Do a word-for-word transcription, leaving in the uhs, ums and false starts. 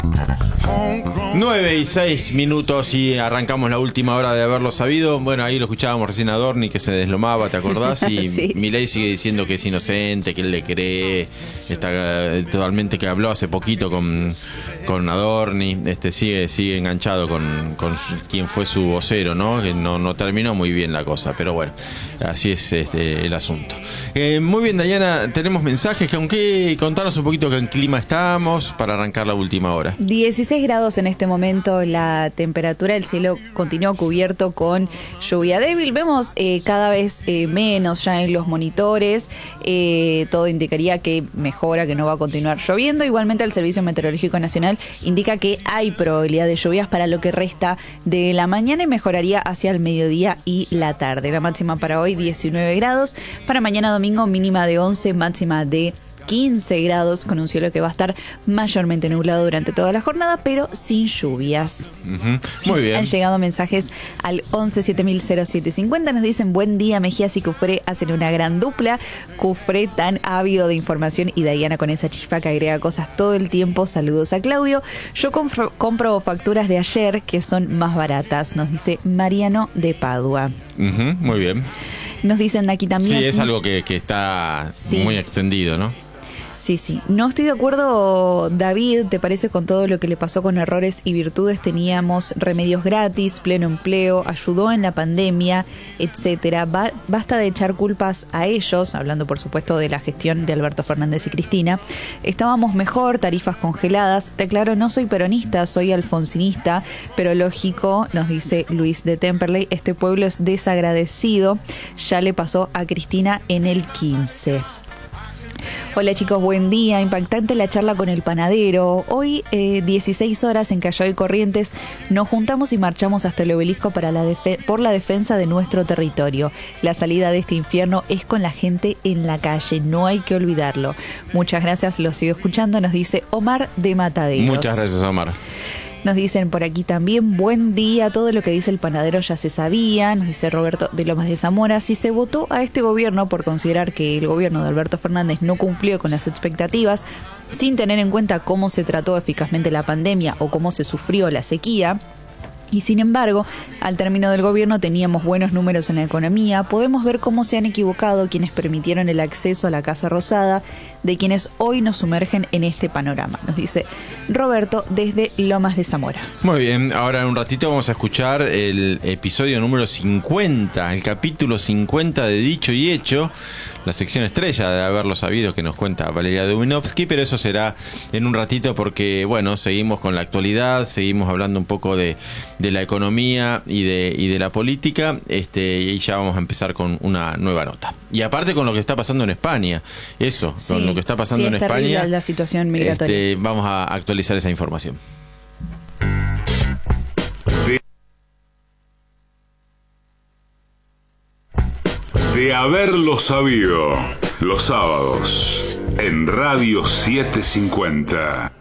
nueve y seis minutos y arrancamos la última hora de haberlo sabido. Bueno, ahí lo escuchábamos recién a Dorni que se deslomaba, ¿te acordás? Y Sí. Milei sigue diciendo que es inocente, que él le cree, está eh, totalmente, que habló hace poquito con, con Adorni, este, sigue, sigue enganchado con, con su- quien fue su vocero, ¿no? Que no, no terminó muy bien la cosa, pero bueno, así es este, el asunto. Eh, muy bien, Dayana, tenemos mensajes, que aunque contanos un poquito que en clima estamos para arrancar la última hora. dieciséis grados en este momento la temperatura, el cielo continúa cubierto con lluvia débil. Vemos eh, cada vez eh, menos ya en los monitores. Eh, todo indicaría que mejora, que no va a continuar lloviendo. Igualmente el Servicio Meteorológico Nacional indica que hay probabilidad de lluvias para lo que resta de la mañana y mejoraría hacia el mediodía y la tarde. La máxima para hoy diecinueve grados. Para mañana domingo mínima de once, máxima de quince grados, con un cielo que va a estar mayormente nublado durante toda la jornada, pero sin lluvias. Ujú, muy bien. Han llegado mensajes al once siete mil cero siete cincuenta. Nos dicen: buen día, Mejías y Cufré hacen una gran dupla. Cufré tan ávido de información y Dayana con esa chispa que agrega cosas todo el tiempo. Saludos a Claudio. Yo compro, compro facturas de ayer que son más baratas, nos dice Mariano de Padua. Ujú, muy bien. Nos dicen aquí también. Sí, es algo que, que está Sí. muy extendido, ¿no? Sí, sí. No estoy de acuerdo, David, ¿te parece con todo lo que le pasó con errores y virtudes? Teníamos remedios gratis, pleno empleo, ayudó en la pandemia, etcétera. Ba- basta de echar culpas a ellos, hablando por supuesto de la gestión de Alberto Fernández y Cristina. Estábamos mejor, tarifas congeladas. Te aclaro, no soy peronista, soy alfonsinista, pero lógico, nos dice Luis de Temperley, este pueblo es desagradecido. Ya le pasó a Cristina en el quince. Hola chicos, buen día. Impactante la charla con el panadero. Hoy, eh, dieciséis horas en Callao y Corrientes, nos juntamos y marchamos hasta el obelisco para la defe- por la defensa de nuestro territorio. La salida de este infierno es con la gente en la calle, no hay que olvidarlo. Muchas gracias, lo sigo escuchando, nos dice Omar de Mataderos. Muchas gracias, Omar. Nos dicen por aquí también: buen día, todo lo que dice el panadero ya se sabía. Nos dice Roberto de Lomas de Zamora: si se votó a este gobierno por considerar que el gobierno de Alberto Fernández no cumplió con las expectativas, sin tener en cuenta cómo se trató eficazmente la pandemia o cómo se sufrió la sequía, y sin embargo, al término del gobierno teníamos buenos números en la economía, podemos ver cómo se han equivocado quienes permitieron el acceso a la Casa Rosada, de quienes hoy nos sumergen en este panorama, nos dice Roberto desde Lomas de Zamora. Muy bien, ahora en un ratito vamos a escuchar el episodio número cincuenta, el capítulo cincuenta de Dicho y Hecho, la sección estrella de Haberlo Sabido que nos cuenta Valeria Dubinovsky, pero eso será en un ratito porque, bueno, seguimos con la actualidad, seguimos hablando un poco de, de la economía y de, y de la política, este, y ya vamos a empezar con una nueva nota. Y aparte con lo que está pasando en España, eso, Sí, con lo que está pasando sí, en es terrible España, la situación migratoria. este, vamos a actualizar esa información. De Haberlo Sabido, los sábados, en Radio setecientos cincuenta.